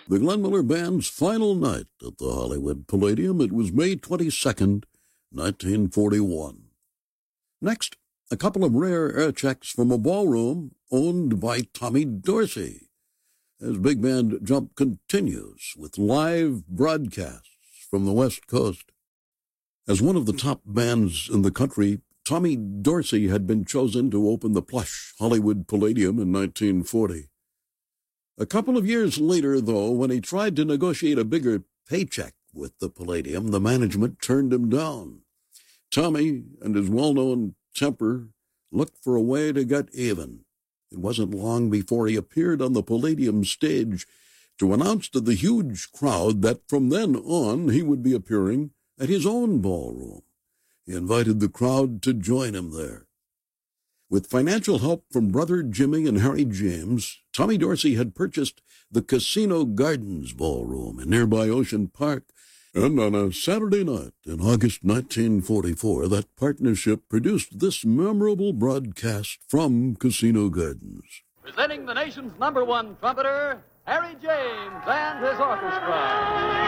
The Glenn Miller Band's final night at the Hollywood Palladium. It was May 22nd, 1941. Next, a couple of rare air checks from a ballroom owned by Tommy Dorsey, as Big Band Jump continues with live broadcasts from the West Coast. As one of the top bands in the country, Tommy Dorsey had been chosen to open the plush Hollywood Palladium in 1940. A couple of years later, though, when he tried to negotiate a bigger paycheck with the Palladium, the management turned him down. Tommy and his well-known temper looked for a way to get even. It wasn't long before he appeared on the Palladium stage to announce to the huge crowd that from then on he would be appearing at his own ballroom. He invited the crowd to join him there. With financial help from brother Jimmy and Harry James, Tommy Dorsey had purchased the Casino Gardens Ballroom in nearby Ocean Park, and on a Saturday night in August 1944, that partnership produced this memorable broadcast from Casino Gardens. Presenting the nation's #1 trumpeter, Harry James and his orchestra.